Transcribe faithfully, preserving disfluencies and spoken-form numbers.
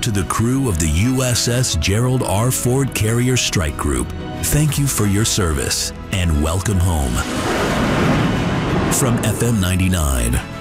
To the crew of the U S S Gerald R. Ford Carrier Strike Group, thank you for your service and welcome home. From F M ninety-nine,